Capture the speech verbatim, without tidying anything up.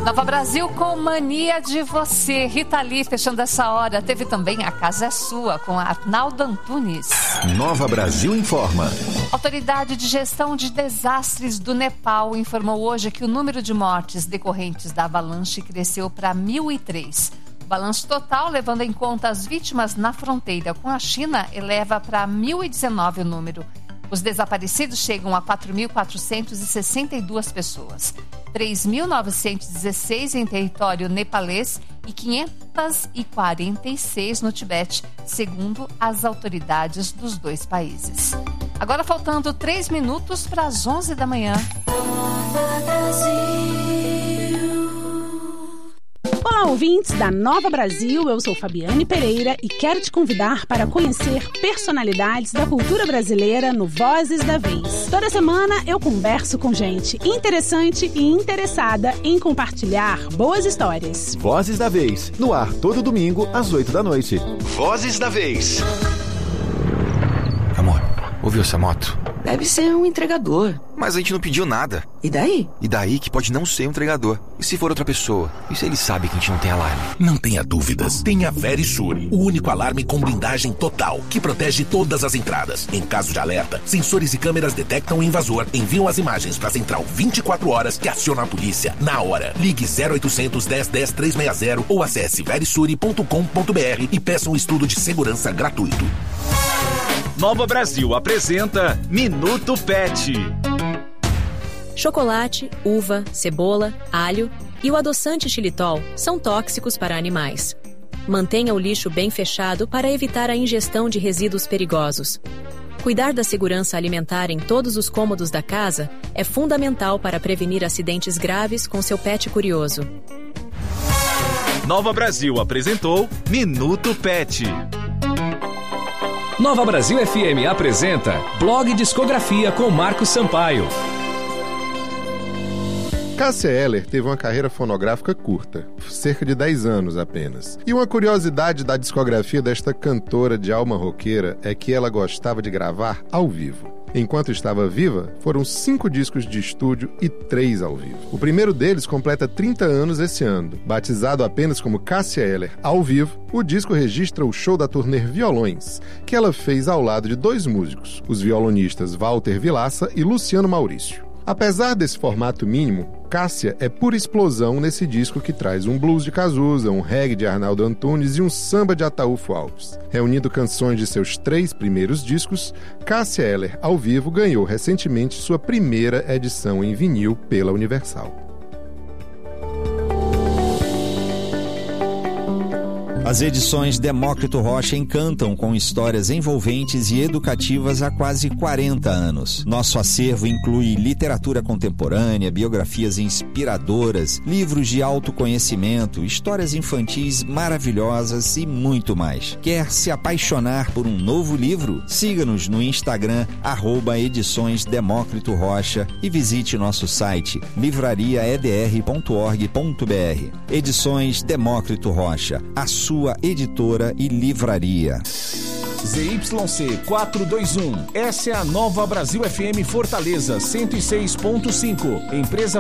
Nova Brasil com Mania de Você. Rita Lee fechando essa hora. Teve também A Casa é Sua com Arnaldo Antunes. Nova Brasil informa. Autoridade de Gestão de Desastres do Nepal informou hoje que o número de mortes decorrentes da avalanche cresceu para mil e três. O balanço total, levando em conta as vítimas na fronteira com a China, eleva para mil e dezenove o número. Os desaparecidos chegam a quatro mil quatrocentas e sessenta e duas pessoas, três mil novecentos e dezesseis em território nepalês e quinhentos e quarenta e seis no Tibete, segundo as autoridades dos dois países. Agora faltando três minutos para as onze da manhã. Olá, ouvintes da Nova Brasil, eu sou Fabiane Pereira e quero te convidar para conhecer personalidades da cultura brasileira no Vozes da Vez. Toda semana eu converso com gente interessante e interessada em compartilhar boas histórias. Vozes da Vez, no ar todo domingo às oito da noite. Vozes da Vez. Amor, ouviu essa moto? Deve ser um entregador. Mas a gente não pediu nada. E daí? E daí que pode não ser um entregador. E se for outra pessoa? E se ele sabe que a gente não tem alarme? Não tenha dúvidas. Tenha a Verisure, o único alarme com blindagem total, que protege todas as entradas. Em caso de alerta, sensores e câmeras detectam o invasor, enviam as imagens para a central vinte e quatro horas que aciona a polícia na hora. Ligue zero oitocentos, dez, dez, trezentos e sessenta ou acesse verisure ponto com ponto br e peça um estudo de segurança gratuito. Nova Brasil apresenta Minuto Pet. Chocolate, uva, cebola, alho e o adoçante xilitol são tóxicos para animais. Mantenha o lixo bem fechado para evitar a ingestão de resíduos perigosos. Cuidar da segurança alimentar em todos os cômodos da casa é fundamental para prevenir acidentes graves com seu pet curioso. Nova Brasil apresentou Minuto Pet. Nova Brasil F M apresenta Blog Discografia com Marcos Sampaio. Cássia Eller teve uma carreira fonográfica curta, cerca de dez anos apenas. E uma curiosidade da discografia desta cantora de alma roqueira é que ela gostava de gravar ao vivo. Enquanto estava viva, foram cinco discos de estúdio e três ao vivo. O primeiro deles completa trinta anos esse ano. Batizado apenas como Cássia Eller ao vivo, o disco registra o show da turnê Violões, que ela fez ao lado de dois músicos, os violonistas Walter Vilaça e Luciano Maurício. Apesar desse formato mínimo, Cássia é pura explosão nesse disco que traz um blues de Cazuza, um reggae de Arnaldo Antunes e um samba de Ataúfo Alves. Reunindo canções de seus três primeiros discos, Cássia Eller, ao vivo, ganhou recentemente sua primeira edição em vinil pela Universal. As edições Demócrito Rocha encantam com histórias envolventes e educativas há quase quarenta anos. Nosso acervo inclui literatura contemporânea, biografias inspiradoras, livros de autoconhecimento, histórias infantis maravilhosas e muito mais. Quer se apaixonar por um novo livro? Siga-nos no Instagram, arroba Edições Demócrito Rocha e visite nosso site livraria e d r ponto org ponto b r. Edições Demócrito Rocha, a sua sua editora e livraria. Z Y C quatrocentos e vinte e um. Essa é a Nova Brasil F M Fortaleza cento e seis ponto cinco. Empresa